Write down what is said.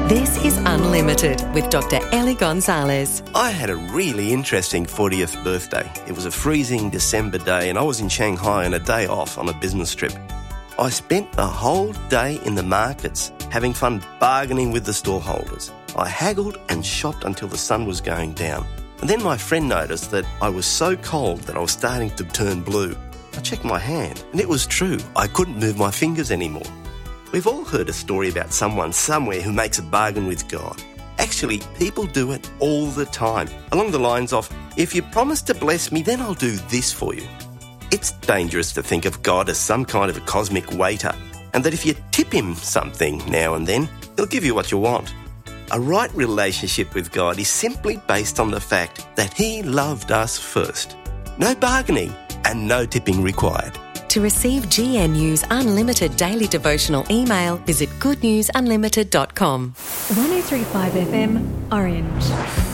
This is Unlimited with Dr. Ellie Gonzalez. I had a really interesting 40th birthday. It was a freezing December day and I was in Shanghai on a day off on a business trip. I spent the whole day in the markets having fun bargaining with the storeholders. I haggled and shopped until the sun was going down. And then my friend noticed that I was so cold that I was starting to turn blue. I checked my hand and it was true. I couldn't move my fingers anymore. We've all heard a story about someone somewhere who makes a bargain with God. Actually, people do it all the time, along the lines of, if you promise to bless me, then I'll do this for you. It's dangerous to think of God as some kind of a cosmic waiter, and that if you tip him something now and then, he'll give you what you want. A right relationship with God is simply based on the fact that he loved us first. No bargaining and no tipping required. To receive GNU's unlimited daily devotional email, visit goodnewsunlimited.com. 103.5 FM, Orange.